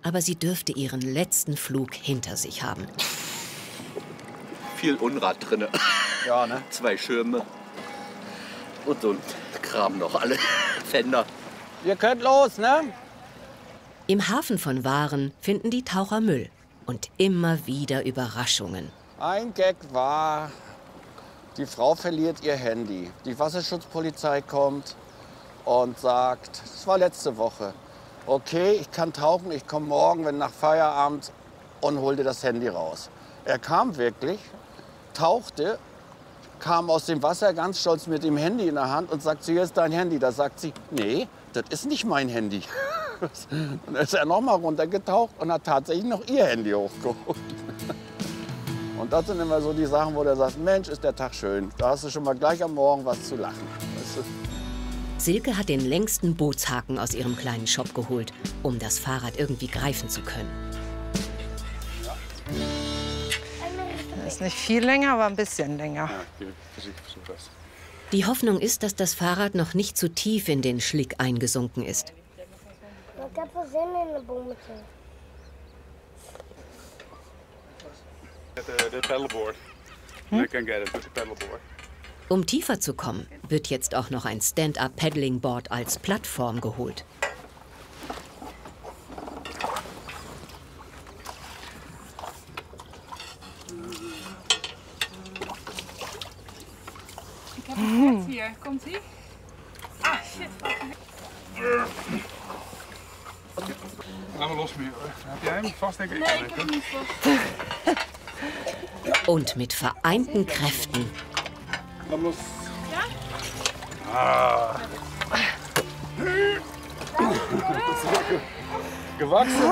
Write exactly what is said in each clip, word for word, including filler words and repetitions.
aber sie dürfte ihren letzten Flug hinter sich haben. Viel Unrat drinne. Ja, ne? Zwei Schirme. Und so ein Kram noch, alle Fender. Ihr könnt los, ne? Im Hafen von Waren finden die Taucher Müll und immer wieder Überraschungen. Ein Gag war, die Frau verliert ihr Handy. Die Wasserschutzpolizei kommt und sagt, das war letzte Woche, okay, ich kann tauchen, ich komme morgen, wenn nach Feierabend, und hol dir das Handy raus. Er kam wirklich, tauchte, kam aus dem Wasser ganz stolz mit dem Handy in der Hand und sagt, hier ist dein Handy. Da sagt sie, nee, das ist nicht mein Handy. Und dann ist er noch mal runtergetaucht und hat tatsächlich noch ihr Handy hochgeholt. Und das sind immer so die Sachen, wo der sagt, Mensch, ist der Tag schön. Da hast du schon mal gleich am Morgen was zu lachen. Weißt du? Silke hat den längsten Bootshaken aus ihrem kleinen Shop geholt, um das Fahrrad irgendwie greifen zu können. Ist nicht viel länger, aber ein bisschen länger. Die Hoffnung ist, dass das Fahrrad noch nicht zu tief in den Schlick eingesunken ist. Hm? Um tiefer zu kommen, wird jetzt auch noch ein Stand-up-Paddling-Board als Plattform geholt. Ik heb een vet hier. Komt ie? Ah, shit. Laat me los, meer. Heb jij hem vast, denk ik? Nee, ik heb hem niet vast. Und mit vereinten Kräften Laat me los. Ja? Ah. Gewachsen.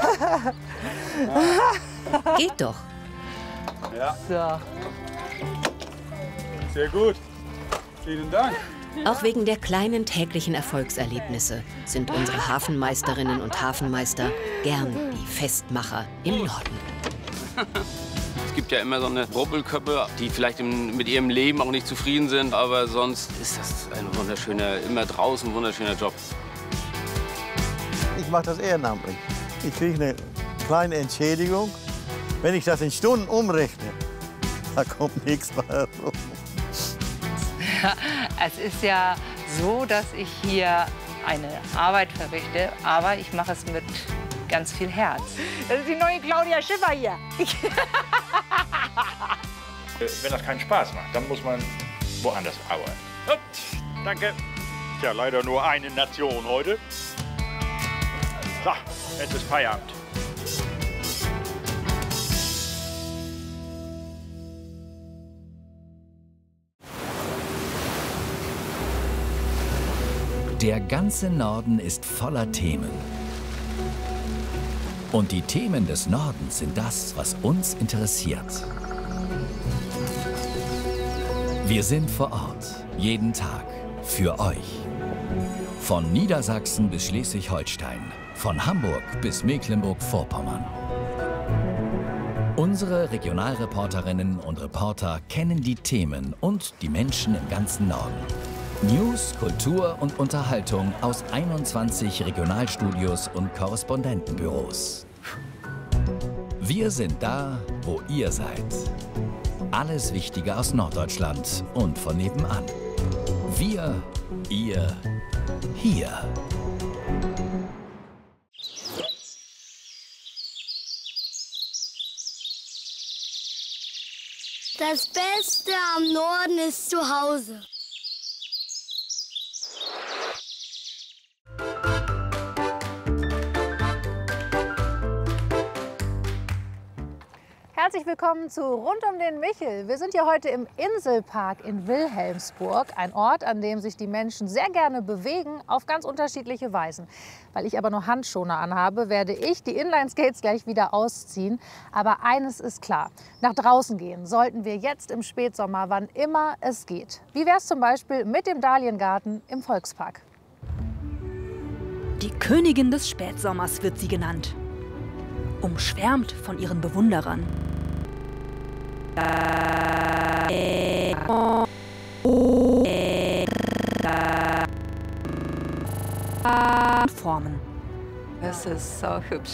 geht doch. Ja. So. Sehr gut. Vielen Dank. Auch wegen der kleinen täglichen Erfolgserlebnisse sind unsere Hafenmeisterinnen und Hafenmeister gern die Festmacher im Norden. Es gibt ja immer so eine Ruppelköppe, die vielleicht im, mit ihrem Leben auch nicht zufrieden sind, aber sonst ist das ein wunderschöner, immer draußen wunderschöner Job. Ich mache das ehrenamtlich. Ich kriege eine kleine Entschädigung. Wenn ich das in Stunden umrechne, da kommt nichts mehr herum. Es ist ja so, dass ich hier eine Arbeit verrichte, aber ich mache es mit ganz viel Herz. Das ist die neue Claudia Schiffer hier. Wenn das keinen Spaß macht, dann muss man woanders arbeiten. Ups, danke. Tja, leider nur eine Nation heute. So, jetzt ist Feierabend. Der ganze Norden ist voller Themen. Und die Themen des Nordens sind das, was uns interessiert. Wir sind vor Ort, jeden Tag, für euch. Von Niedersachsen bis Schleswig-Holstein, von Hamburg bis Mecklenburg-Vorpommern. Unsere Regionalreporterinnen und Reporter kennen die Themen und die Menschen im ganzen Norden. News, Kultur und Unterhaltung aus einundzwanzig Regionalstudios und Korrespondentenbüros. Wir sind da, wo ihr seid. Alles Wichtige aus Norddeutschland und von nebenan. Wir, ihr, hier. Das Beste am Norden ist zu Hause. Herzlich willkommen zu Rund um den Michel. Wir sind hier heute im Inselpark in Wilhelmsburg, ein Ort, an dem sich die Menschen sehr gerne bewegen, auf ganz unterschiedliche Weisen. Weil ich aber nur Handschoner anhabe, werde ich die Inlineskates gleich wieder ausziehen. Aber eines ist klar, nach draußen gehen sollten wir jetzt im Spätsommer, wann immer es geht. Wie wäre es zum Beispiel mit dem Dahliengarten im Volkspark? Die Königin des Spätsommers wird sie genannt. Umschwärmt von ihren Bewunderern. Formen. Es ist so hübsch.